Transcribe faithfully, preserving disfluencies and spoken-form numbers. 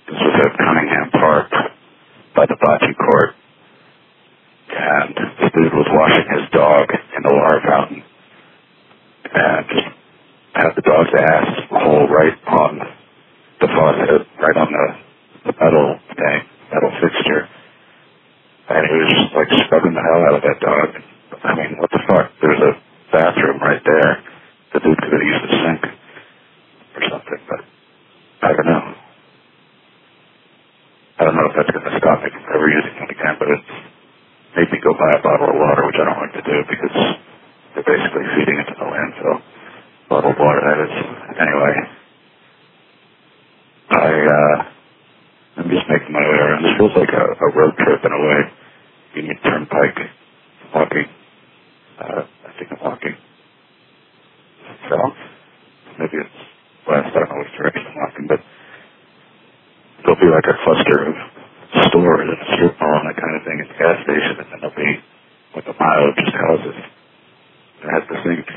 This was at Cunningham Park by the bocce court. And this dude was washing his dog in the water fountain. And just had the dog's ass hole right on the faucet, right on the, the metal thing, metal fixture. And he was just like scrubbing the hell out of that dog. I mean, what the fuck? There's a bathroom right there. The dude could have used the sink or something, but I don't know. I don't know if that's going to stop me from ever using it again, but it's made me go buy a bottle of water, which I don't like to do because they're basically feeding it to the landfill. Bottled water, that is. Anyway, I, uh, I'm just making my way around. This feels like a, a road trip in a way. Union Turnpike, walking. Uh, I think I'm walking south. Maybe it's west. I don't know which direction I'm walking, but there'll be like a cluster of stores and a strip mall and that kind of thing at the gas station, and then there'll be like a mile of just houses. It has the same